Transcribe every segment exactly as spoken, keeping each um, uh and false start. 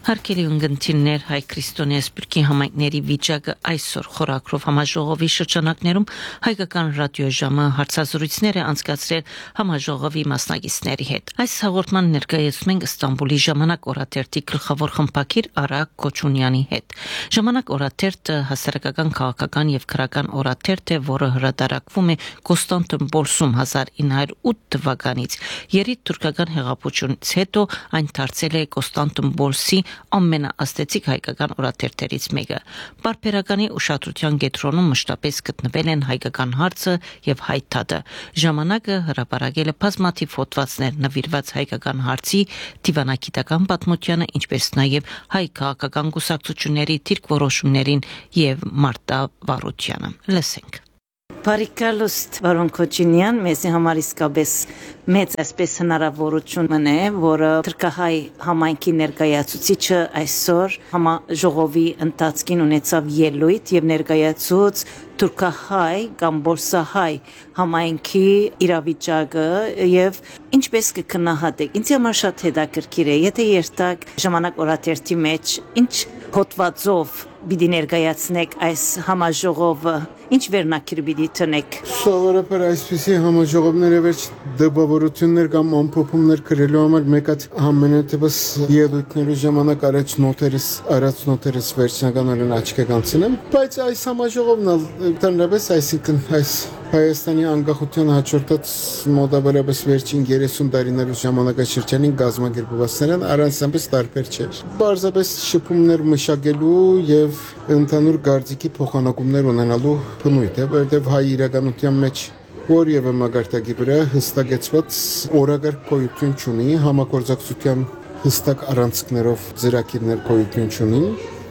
Հարկելի ունգընտիրներ հայ քրիստոնյա սփյուռքի համայնքների վիճակը այսօր խորագրով համաժողովի շրջանակներում հայկական ռադիոժամը հարցազրույցներ է անցկացրել համաժողովի մասնակիցների հետ։ Այս հաղորդման ներկայացնում ենք Ստամբուլի ժամանակ օրաթերթի գլխավոր խմբակիր Արա Քոչունյանի հետ։ Ժամանակ օրաթերթը հասարակական, քաղաքական եւ քրական օրաթերթ է, որը հրատարակվում է Կոստանդնուպոլսում հազար ինը հարյուր ութ թվականից։ Երիտ թուրքական հեղափոխությունից հետո այն դարձել է Կոստանդնուպոլսի ամենաաստեցիկ հայկական օրաթերթերից մեկը։ Պարբերականի ուշադրության կենտրոնում մշտապես գտնվել են հայկական հարցը եւ հայթաթը։ Ժամանակը հրապարակել է բազմաթիվ հոդվածներ նվիրված հայկական հարցի, դիվանագիտական պատմությանը, ինչպես նաեւ հայ քաղաքական կուսակցությունների դիրքորոշումներին եւ մարտավարությանը։ Լսենք։ Բարիկալուստ Վարոն Քոչինյան, մեզ համար իսկապես մեծ այսպես հնարավորություն է, որը թրքահայ համայնքի ներկայացուցիչը այսօր համաժողովի ընթացքին ունեցավ ելույթ եւ ներկայացուց թուրքահայ կամ բորսահայ համայնքի իրավիճակը եւ ինչպես կքննադատեք։ Ինձ համար շատ հետաքրքիր է, եթե երթակ ժամանակ օրաթերթի մեջ ինչ հոդվածով պիտի ներկայացնեք այս համաժողովը, ինչ վերնակիր պիտի տնեք։ Սովորաբար այսպիսի համաժողովները վերջ դպավորություններ կամ ամփոփումներ գրելու համար մեկ հատ ամենատեւս ելույթներու ժամանակ առաջ նոթերս արած նոթերս վերջնականորեն աչքի կանցնեմ, բայց այս համաժողովն ընդհանրապես այսինքն այս Հայաստանի անկախության հաջորդած մոտավորապես վերջին երեսուն տարիներու ժամանակաշրջանին գազམ་ակերպվածներն առանձնապես տարբեր չէր։ Բարձրապես շփումներ մշակելու եւ ընդհանուր գարձիկի փոխանակումներ ունենալու բնույթ է, որտեղ հայ իրականության մեջ որևէ մագարտակի վրա հստակեցված օրակարգ գոյություն չունի, համագործակցության հստակ առանցքներով ծրագիրներ գոյություն չունի։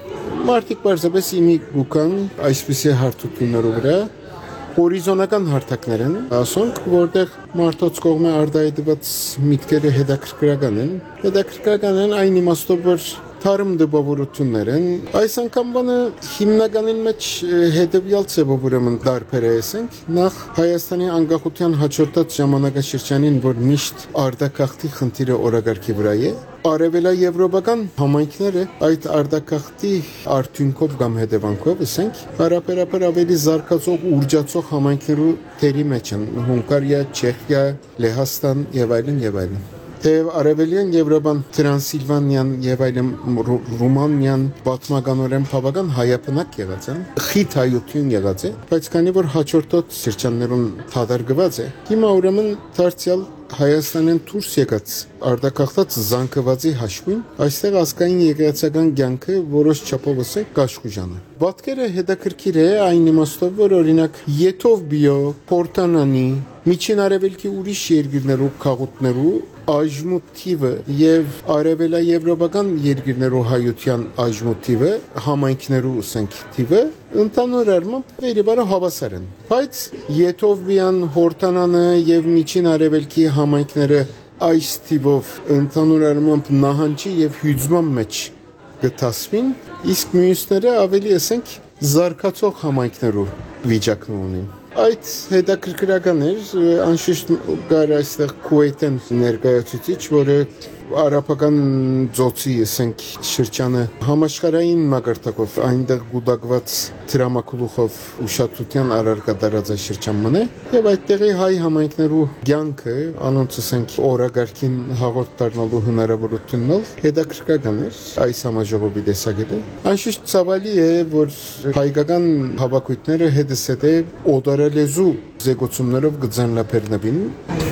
Մարդիկ բարձրապես իմի գուկան այսպիսի հարթություններով վրա հորիզոնական հարթակներ են, ասոնք, որտեղ մարդոց կողմը արտահայտված միտքերը հետաքրքրական են, հետաքրքրական են այն իմաստով, որ թարմ դպավորություններ են։ Այս անգամ բանը հիմնականին մեջ հետևյալ ցեվով ուրեմն տարբերեսենք, նախ Հայաստանի անկախության հաջորդած ժամանակաշրջանին, որ միշտ արտագաղթի խնդիրը օրակարգի վրա է, արևելաեվրոպական համայնքները այդ արտագաղթի արդյունքով կամ հետևանքով, ասենք, հարաբերաբար ավելի զարգացող, ուրջացող համայնքներու թերի մեջ են, Հունգարիա, Չեխիա, Լեհաստան եւ այլն եւ այլն։ Թեև Արևելյան Եվրոպան, Տրանսիլվանիան եւ այլն Ռումանիան պատմականորեն բավական հայապնակ եղած են, խիտ հայություն եղած է, բայց քանի որ հաջորդած շրջաններուն թադարգված է, հիմա ուրեմն դարձյալ Հայաստանեն դուրս եկած արտագաղթած զանգվածի հաշվին այստեղ ազգային եկեղեցական կյանքը որոշ չափով ասենք կաշխուժան է։ Պատկերը հետաքրքիր է այն իմաստով, որ օրինակ Եթովպիա, Պորտանանի, Միջին Արևելքի ուրիշ երկրներու քաղաքներու աժմուտիվը եւ արևելաեվրոպական երկրներու հայության աժմուտիվը համայնքներու ասենք թիվը ընդհանուր առմամբ վերաբերը հավասար են, բայց Եթովպիան, Հորտանանը եւ Միջին Արևելքի համայնքները այս թիվով ընդհանուր առմամբ նահանջի եւ հյուծման մեջ գտասվին, իսկ մյուսները ավելի ասենք զարգացող համայնքներու վիճակն ունեն։ Այդ հետաքրքրական էր, անշուշտ կար այստեղ Քուվեյթեն ներկայացուցիչ, որը արաբական ծոցի ասենք շրջանը համաշխարհային մակարդակով այնտեղ գուտակված դրամակլուխով ուշադրության առարկա տարածաշրջան մնե եւ այդտեղի հայ համայնքներու կյանքը անոնց ասենք օրակարգին հաղորդ դառնալու հնարավորությունն ալ հետաքրքրական էր այս համաժողովի տեսակետը։ Անշուշտ ցավալի է, որ հայկական հավաքույթները հետսեթե օտարալեզու զեկուցումներով գծանլապերնավին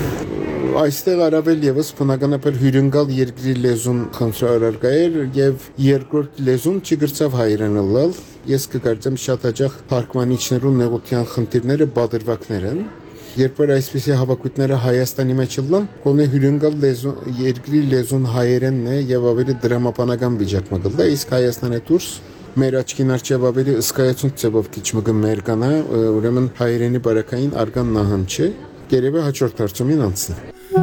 այստեղ առավել եւս բնականաբար հյուրընկալ երկրի լեզուն խնդրարարկա էր եւ երկրորդ լեզուն չգրծավ հայերենալ։ Ես կկարծեմ շատ հաճախ թարգմանիչներու նեղության խնդիրները բادرվակներ են։ Երբ որ այսպիսի հավաքույթները Հայաստանի մեջ լան, կոնե հյուրընկալ լեզուն երկրի լեզուն հայերենն է եւ ավելի դրամապանական վիճակը գլա, իսկ Հայաստանը դուրս մեր աչքին արչև ավելի ըսկայացուն ծավով քիչ մգը մեր կանա, ուրեմն հայերենի բարակային արգան նահանջ է, երևի հաջորդ հարցումին անցնի։